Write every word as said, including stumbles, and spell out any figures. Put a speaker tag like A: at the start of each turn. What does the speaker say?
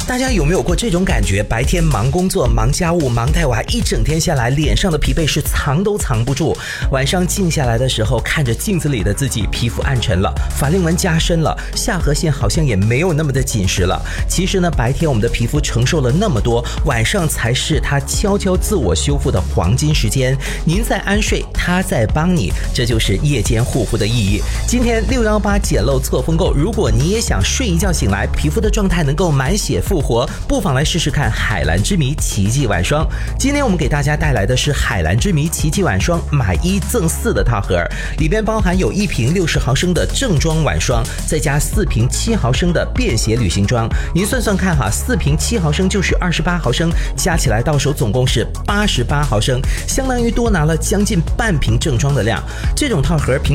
A: 大家有没有过这种感觉？白天忙工作、忙家务、忙带娃，一整天下来，脸上的疲惫是藏都藏不住。晚上静下来的时候，看着镜子里的自己，皮肤暗沉了，法令纹加深了，下颌线好像也没有那么的紧实了。其实呢，白天我们的皮肤承受了那么多，晚上才是它悄悄自我修复的黄金时间。您在安睡，它在帮你，这就是夜间护肤的意义。今天六一八捡漏错峰购，如果你也想睡一觉醒来，皮肤的状态能够满血复活，不妨来试试看海蓝之谜奇迹晚霜。今天我们给大家带来的是海蓝之谜奇迹晚霜买一赠四的套盒，里边包含有一瓶六十毫升的正装晚霜，再加四瓶七毫升的便携旅行装。您算算看哈，四瓶七毫升就是二十八毫升，加起来到手总共是八十八毫升，相当于多拿了将近半瓶正装的量。这种套盒平